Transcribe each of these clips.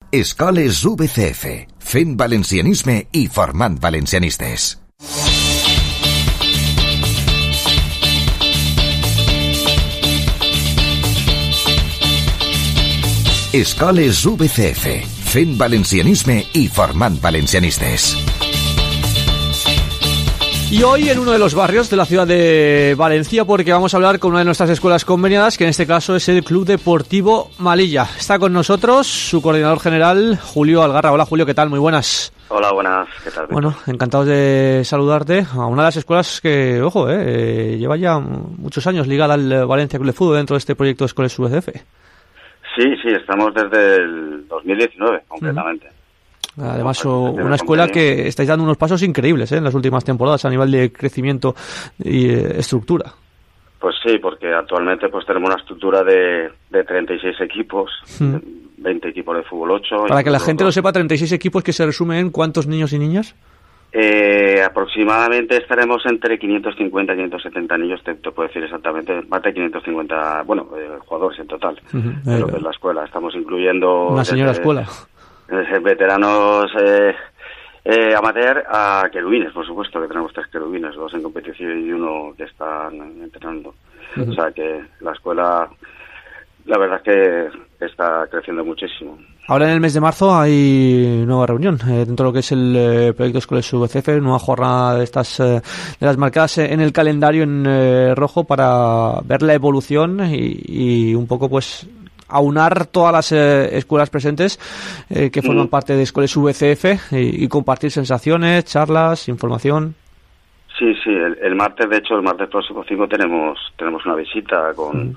Escoles VCF, fent valencianisme i formant valencianistes. Escoles VCF, fent valencianisme y formant valencianistes. Y hoy en uno de los barrios de la ciudad de Valencia, porque vamos a hablar con una de nuestras escuelas conveniadas, que en este caso es el Club Deportivo Malilla. Está con nosotros su coordinador general, Julio Algarra. Hola Julio, ¿qué tal? Muy buenas. Hola, buenas, ¿qué tal? Bueno, encantados de saludarte a una de las escuelas que, ojo, lleva ya muchos años ligada al Valencia Club de Fútbol dentro de este proyecto de Escoles VCF. Sí, estamos desde el 2019, completamente. Además, una escuela que estáis dando unos pasos increíbles en las últimas temporadas a nivel de crecimiento y estructura. Pues sí, porque actualmente pues tenemos una estructura de 36 equipos, 20 equipos de fútbol 8. Para que la gente lo sepa, 36 equipos que se resumen en ¿cuántos niños y niñas? Aproximadamente estaremos entre 550 y 570 niños, te puedo decir exactamente, más de 550, jugadores en total, de lo que es la escuela. Estamos incluyendo... Una señora escuela. Veteranos amateur a querubines, por supuesto, que tenemos 3 querubines, 2 en competición y 1 que están entrenando. O sea que la escuela, la verdad es que está creciendo muchísimo. Ahora en el mes de marzo hay nueva reunión dentro de lo que es el proyecto Escoles VCF, nueva jornada de estas de las marcadas en el calendario en rojo para ver la evolución y un poco pues aunar todas las escuelas presentes que forman parte de Escoles VCF y compartir sensaciones, charlas, información. Sí, el martes, de hecho, el martes próximo 5 tenemos una visita con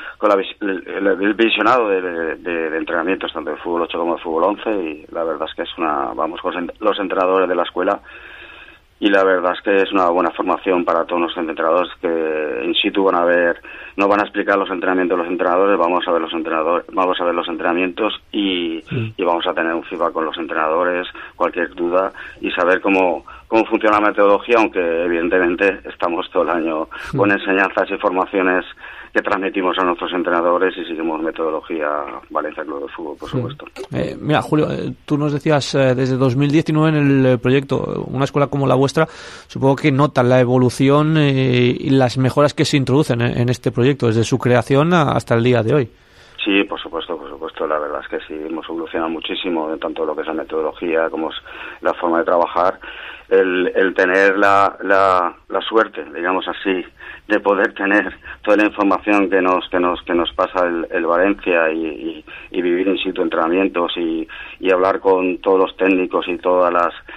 el visionado de entrenamientos tanto de fútbol 8 como de fútbol 11 y la verdad es que vamos con los entrenadores de la escuela y la verdad es que es una buena formación para todos los entrenadores que in situ no van a explicar los entrenamientos de los entrenadores, vamos a ver los entrenamientos y vamos a tener un feedback con los entrenadores, cualquier duda y saber cómo funciona la metodología, aunque evidentemente estamos todo el año con enseñanzas y formaciones que transmitimos a nuestros entrenadores y seguimos metodología Valencia Club de Fútbol, por supuesto. Mira, Julio, tú nos decías desde 2019 en el proyecto, una escuela como la vuestra, supongo que notan la evolución y las mejoras que se introducen en este proyecto, desde su creación hasta el día de hoy. Sí, por supuesto, la verdad es que sí, hemos evolucionado muchísimo en tanto lo que es la metodología como es la forma de trabajar, el tener la suerte, digamos así, de poder tener toda la información que nos pasa el Valencia y vivir in situ entrenamientos y hablar con todos los técnicos y todas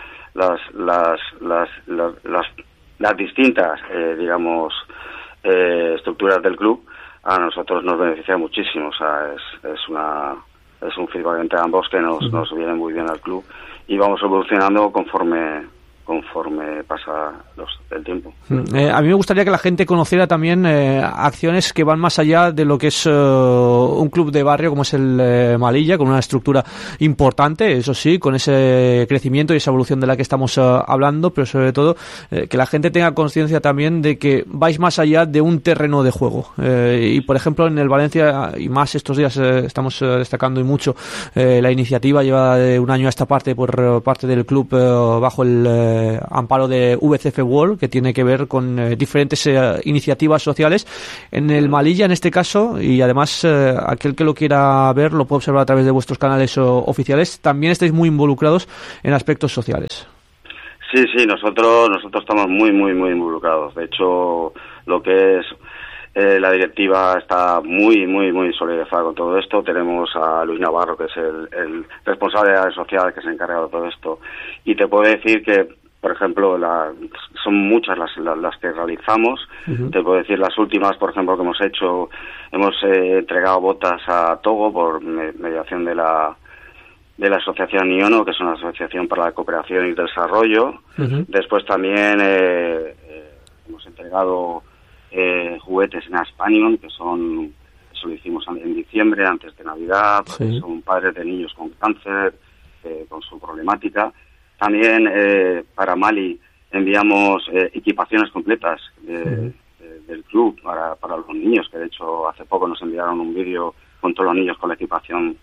las distintas estructuras del club. A nosotros nos beneficia muchísimo, o sea, es un feedback entre ambos que nos viene muy bien al club y vamos evolucionando conforme pasa el tiempo. A mí me gustaría que la gente conociera también acciones que van más allá de lo que es un club de barrio como es el Malilla, con una estructura importante, eso sí, con ese crecimiento y esa evolución de la que estamos hablando, pero sobre todo que la gente tenga conciencia también de que vais más allá de un terreno de juego. Y por ejemplo en el Valencia, y más estos días estamos destacando y mucho la iniciativa llevada de un año a esta parte por parte del club bajo el amparo de VCF World, que tiene que ver con diferentes iniciativas sociales en el Malilla en este caso, y además aquel que lo quiera ver lo puede observar a través de vuestros canales oficiales. También estáis muy involucrados en aspectos sociales. Sí, nosotros estamos muy involucrados. De hecho, lo que es la directiva está muy solidarizada con todo esto. Tenemos a Luis Navarro, que es el responsable de la social, que se encarga de todo esto, y te puedo decir que por ejemplo, son muchas las que realizamos. Te puedo decir las últimas, por ejemplo, que hemos hecho. Hemos entregado botas a Togo por mediación de la asociación IONO, que es una asociación para la cooperación y el desarrollo. Después también hemos entregado juguetes en Aspanion, que eso lo hicimos en diciembre, antes de Navidad, porque son padres de niños con cáncer, con su problemática. También para Mali enviamos equipaciones completas del club para los niños, que de hecho hace poco nos enviaron un vídeo con todos los niños con la equipación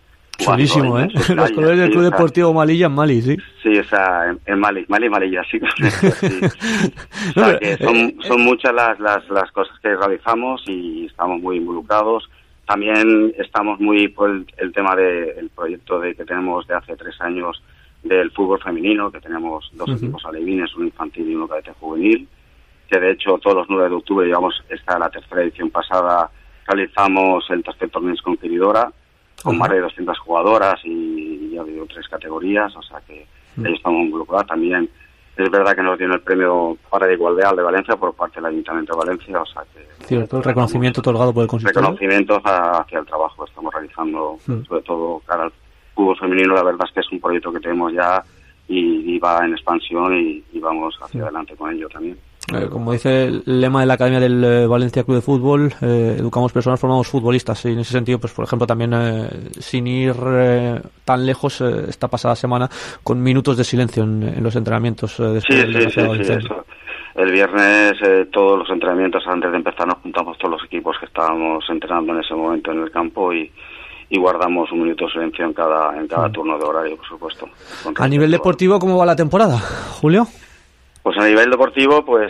Chulísimo, ¿eh? Los colores del Club Deportivo Malilla en Mali, sí. Sí, o sea, en Malilla, sí. Sí. O sea, que son muchas las cosas que realizamos y estamos muy involucrados. También estamos muy por el tema del proyecto que tenemos de hace 3 años del fútbol femenino, que tenemos 2 equipos alevines, uno infantil y uno cadete juvenil, que de hecho todos los 9 de octubre, digamos, esta la tercera edición pasada, realizamos el tercer torneo conquistadora con más de 200 jugadoras y ya digo 3 categorías, o sea que ahí estamos involucrados. También es verdad que nos dieron el premio para la igualdad de Valencia por parte del Ayuntamiento de Valencia, o sea que... Cierto, el reconocimiento otorgado por el consistorio. Reconocimientos hacia el trabajo que estamos realizando, sobre todo cara al fútbol femenino. La verdad es que es un proyecto que tenemos ya y va en expansión y vamos hacia adelante con ello también. Como dice el lema de la Academia del Valencia Club de Fútbol, educamos personas, formamos futbolistas, y en ese sentido, pues por ejemplo también sin ir tan lejos, esta pasada semana con minutos de silencio en los entrenamientos después del desgraciado incendio. Eso. El viernes todos los entrenamientos, antes de empezar, nos juntamos todos los equipos que estábamos entrenando en ese momento en el campo y guardamos un minuto de silencio en cada turno de horario, por supuesto. A nivel deportivo, ¿cómo va la temporada, Julio? Pues a nivel deportivo, pues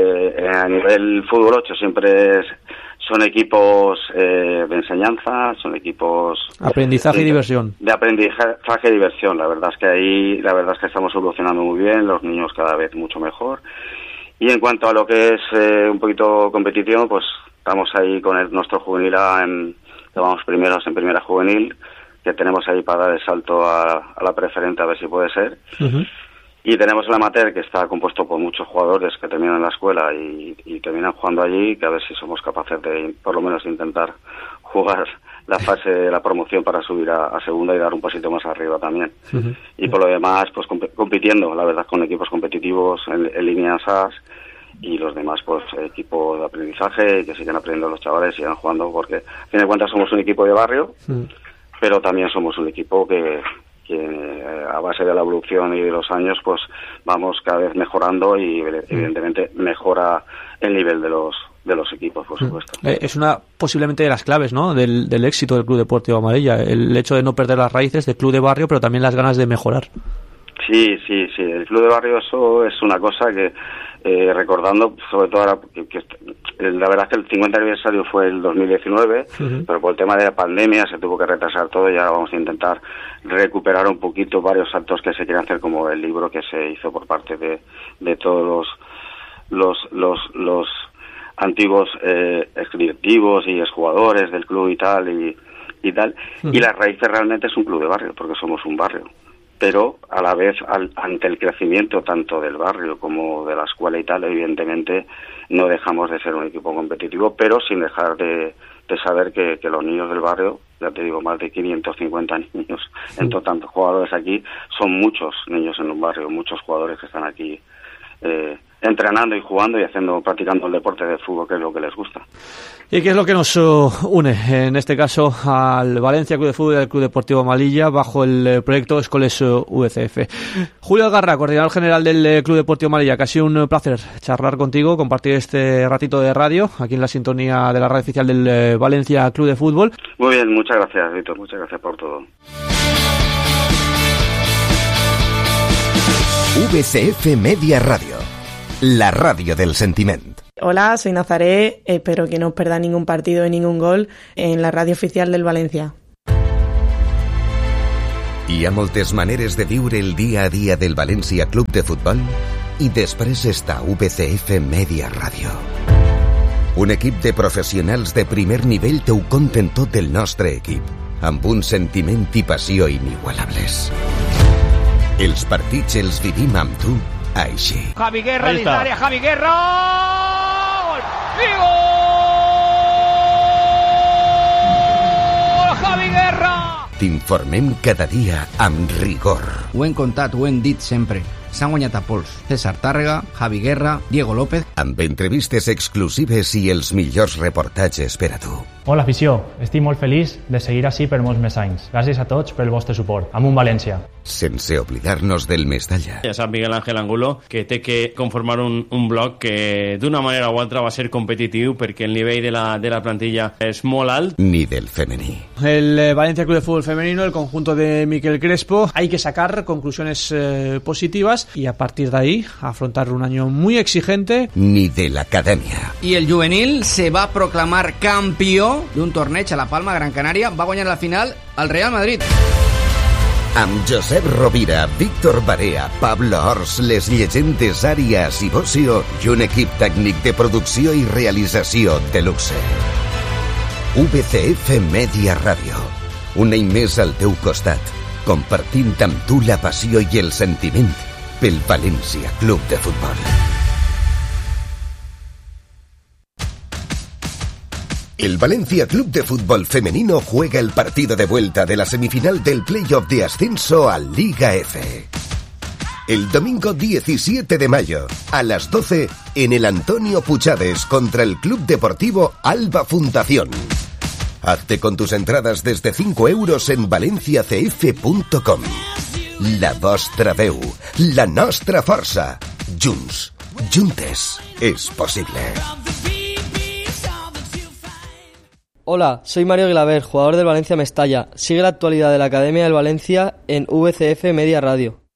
a nivel fútbol 8 siempre son equipos de enseñanza, son equipos... Aprendizaje y diversión. De aprendizaje y diversión. La verdad es que ahí, estamos evolucionando muy bien, los niños cada vez mucho mejor. Y en cuanto a lo que es un poquito competitivo, pues estamos ahí con nuestro juvenil que vamos primeros en primera juvenil, que tenemos ahí para dar el salto a la preferente, a ver si puede ser. Y tenemos el amateur, que está compuesto por muchos jugadores que terminan la escuela y terminan jugando allí, que a ver si somos capaces de, por lo menos, intentar jugar la fase de la promoción para subir a segunda y dar un pasito más arriba también. Y por lo demás, pues compitiendo, la verdad, con equipos competitivos en líneas SAS, y los demás, pues equipo de aprendizaje, que siguen aprendiendo los chavales, sigan jugando, porque a fin de cuentas somos un equipo de barrio, pero también somos un equipo que a base de la evolución y de los años, pues vamos cada vez mejorando y evidentemente mejora el nivel de los equipos, por supuesto. Es una posiblemente de las claves, ¿no?, del éxito del Club Deportivo Malilla, el hecho de no perder las raíces del club de barrio, pero también las ganas de mejorar. Sí, el club de barrio, eso es una cosa que recordando, sobre todo ahora, que la verdad es que el 50 aniversario fue el 2019, pero por el tema de la pandemia se tuvo que retrasar todo y ahora vamos a intentar recuperar un poquito varios actos que se quieren hacer, como el libro que se hizo por parte de todos los antiguos directivos y exjugadores del club y tal, y las raíces realmente es un club de barrio, porque somos un barrio. Pero a la vez, ante el crecimiento tanto del barrio como de la escuela y tal, evidentemente no dejamos de ser un equipo competitivo, pero sin dejar de saber que los niños del barrio, ya te digo, más de 550 niños, entre tantos jugadores aquí, son muchos niños en un barrio, muchos jugadores que están aquí entrenando y jugando y practicando el deporte de fútbol, que es lo que les gusta. ¿Y qué es lo que nos une, en este caso, al Valencia Club de Fútbol y al Club Deportivo Malilla bajo el proyecto Escoles VCF? Julio Algarra, coordinador general del Club Deportivo Malilla, que ha sido un placer charlar contigo, compartir este ratito de radio aquí en la sintonía de la radio oficial del Valencia Club de Fútbol. Muy bien, muchas gracias, Víctor, muchas gracias por todo. VCF Media Radio, la radio del sentiment. Hola, soy Nazaré, espero que no os perdáis ningún partido y ningún gol en la radio oficial del Valencia. Hi ha moltes maneres de viure el dia a dia del València Club de Futbol i després està VCF Media Radio. Un equip de professionals de primer nivell t'ho conten tot del nostre equip, amb un sentiment i passió inigualables. Els partits els vivim amb tu així. Javi Guerra dins l'àrea, Javi Guerra! Gol! I gol! Javi Guerra! T'informem cada dia amb rigor. Ho hem contat, ho hem dit sempre. s'han guanyat a pols César Tàrrega, Javi Guerra, Diego López. Amb entrevistes exclusives i els millors reportatges per a tu. Hola afició, estic molt feliç de seguir així per molts més anys. Gràcies a tots pel vostre suport. Amunt València. Sense oblidar-nos del Mestalla. Ja sap Miguel Ángel Angulo que té que conformar un bloc que d'una manera o altra va ser competitiu perquè el nivell de la plantilla és molt alt. Ni del femení. El Valencia Club de Fútbol Femenino, el conjunto de Miquel Crespo, hay que sacar conclusiones positivas y a partir de ahí afrontar un año muy exigente. Ni de la academia. I el juvenil se va proclamar campió d'un torneig a La Palma, Gran Canària. Va guanyar la final al Real Madrid. Amb Josep Rovira, Víctor Barea, Pablo Ors, les llegendes Àrias i Bocio i un equip tècnic de producció i realització de luxe. VCF Media Ràdio. Un any més al teu costat, compartint amb tu la passió i el sentiment pel València Club de Futbol. El Valencia Club de Fútbol Femenino juega el partido de vuelta de la semifinal del playoff de ascenso a Liga F. El domingo 17 de mayo, a las 12, en el Antonio Puchades contra el Club Deportivo Alba Fundación. Hazte con tus entradas desde 5 euros en valenciacf.com. La vostra veu, la nostra força. Junts, juntes, és possible. Hola, soy Mario Glaver, jugador del Valencia Mestalla. Sigue la actualidad de la Academia del Valencia en VCF Media Radio.